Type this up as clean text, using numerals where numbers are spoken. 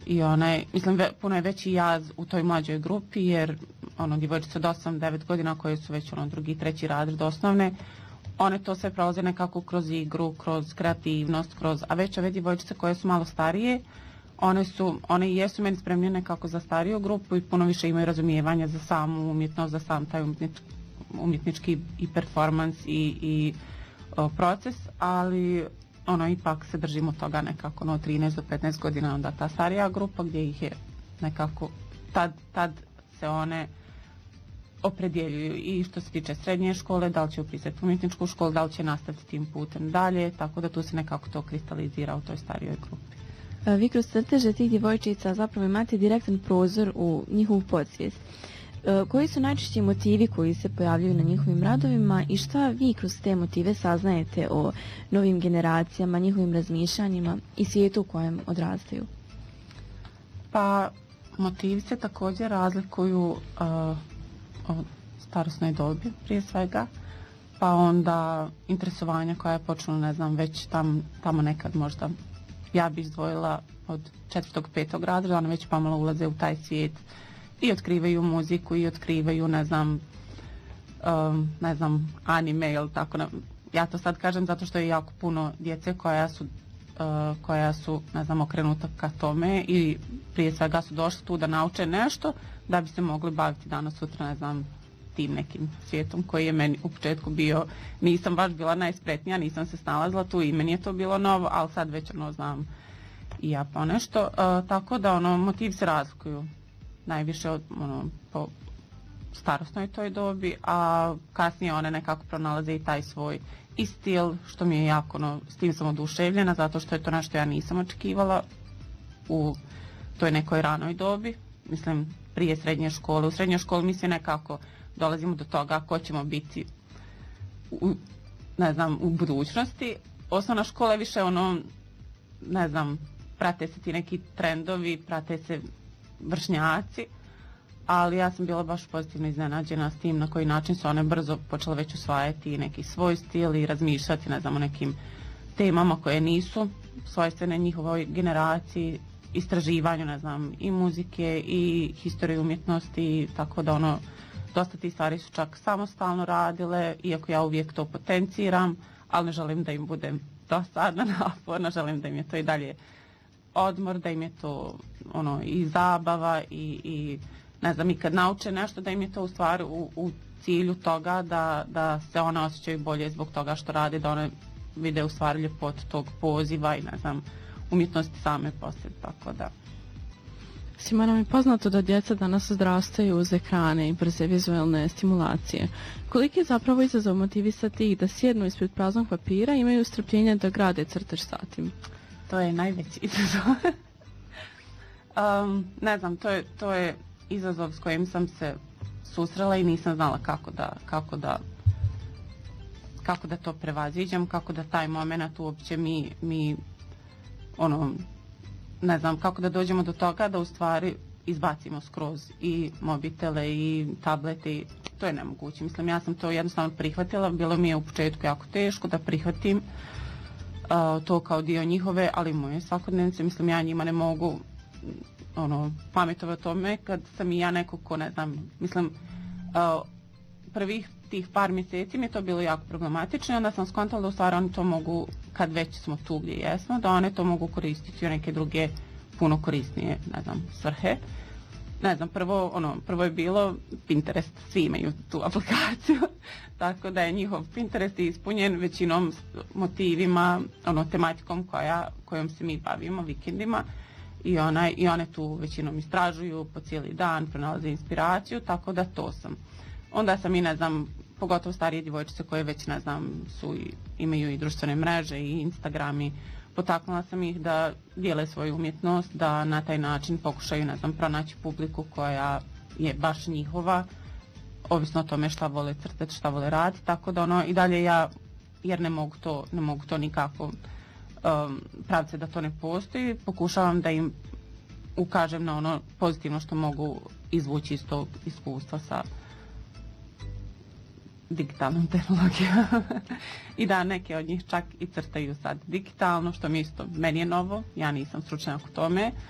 I mislim, puno je veći jaz u toj mlađoj grupi, jer djevojčice od 8-9 godina koje su već drugi, treći razred osnovne, one to sve prolaze nekako kroz igru, kroz kreativnost, a već ove djevojčice koje su malo starije, one jesu meni spremne nekako za stariju grupu i puno više imaju razumijevanja za samu umjetnost, za sam taj umjetnički i performans i proces, ali ipak se držimo toga nekako od 13 do 15 godina, onda ta starija grupa gdje ih je nekako, tad se one opredjeljuju i što se tiče srednje škole, da li će upisati umjetničku školu, da li će nastaviti tim putem dalje, tako da tu se nekako to kristalizira u toj starijoj grupi. Vi kroz crteže tih djevojčica zapravo imate direktan prozor u njihovu podsvijest. Koji su najčešći motivi koji se pojavljaju na njihovim radovima i šta vi kroz te motive saznajete o novim generacijama, njihovim razmišljanjima i svijetu u kojem odrastaju? Pa motivi se također razlikuju o starosnoj dobi prije svega, pa onda interesovanja koja je počela, ne znam, već tamo nekad možda, ja bi izdvojila od 4. 5. razreda, one već pomalo ulaze u taj svijet i otkrivaju muziku i otkrivaju, ne znam, anime ili tako. Ja to sad kažem zato što je jako puno djece koja su, ne znam, okrenuta ka tome i prije svega su došli tu da nauče nešto da bi se mogli baviti danas sutra, ne znam, tim nekim svijetom koji je meni u početku bio, nisam baš bila najspretnija, nisam se snalazila tu i meni je to bilo novo, ali sad već znam i ja ponešto, tako da motiv se razlikuju najviše po starosnoj toj dobi, a kasnije one nekako pronalaze i taj svoj i stil, što mi je jako, s tim sam oduševljena, zato što je to nešto ja nisam očekivala u toj nekoj ranoj dobi, mislim prije srednje škole. U srednjoj školi mi svi nekako dolazimo do toga ko ćemo biti u budućnosti. Osnovna škola je više ne znam, prate se ti neki trendovi, prate se vršnjaci, ali ja sam bila baš pozitivno iznenađena s tim na koji način su one brzo počele već usvajati neki svoj stil i razmišljati, ne znam, o nekim temama koje nisu svojstvene njihovoj generaciji, istraživanju, ne znam, i muzike i historije umjetnosti, tako da dosta tih stvari su čak samostalno radile, iako ja uvijek to potenciram, ali ne želim da im budem dosadna, naporna, želim da im je to i dalje odmor, da im je to i zabava i ne znam, i kad nauče nešto da im je to u stvari u cilju toga da se one osjećaju bolje zbog toga što rade, da one vide u stvari ljepot tog poziva i ne znam, umjetnosti same poslije, tako da. Svima nam je poznato da djeca danas odrastaju uz ekrane i brze vizualne stimulacije. Koliki je zapravo izazov motivisati ih da sjednu ispred praznog papira i imaju strpljenja da grade crtež satima? To je najveći izazov. Ne znam, to je izazov s kojim sam se susrela i nisam znala kako da to prevaziđem, kako da taj moment uopće mi ne znam, kako da dođemo do toga da u stvari izbacimo skroz i mobitele i tablete, to je nemoguće. Mislim, ja sam to jednostavno prihvatila, bilo mi je u početku jako teško da prihvatim to kao dio njihove, ali moje svakodnevnice, mislim, ja njima ne mogu pametovati o tome kad sam i ja neko ko, ne znam, mislim, prvih tih par mjeseci mi je to bilo jako problematično i onda sam skontala da u stvari oni to mogu, kad već smo tu gdje jesmo, da one to mogu koristiti u neke druge puno korisnije, ne znam, svrhe. Ne znam, prvo je bilo Pinterest, svi imaju tu aplikaciju, tako da je njihov Pinterest ispunjen većinom motivima, tematikom kojom se mi bavimo vikendima i one tu većinom istražuju po cijeli dan, pronalaze inspiraciju, tako da to sam. Onda sam i, ne znam, pogotovo starije djevojčice koje već, ne znam, imaju i društvene mreže i Instagram i potaknula sam ih da dijele svoju umjetnost, da na taj način pokušaju, ne znam, pronaći publiku koja je baš njihova, ovisno o tome šta vole crtati, šta vole raditi, tako da i dalje ja, jer ne mogu to nikako praviti da to ne postoji, pokušavam da im ukažem na ono pozitivno što mogu izvući iz tog iskustva sa digitalnom tehnologijom. I da neke od njih čak i crtaju sad digitalno, što mi isto, meni je novo, ja nisam stručnjak u tome,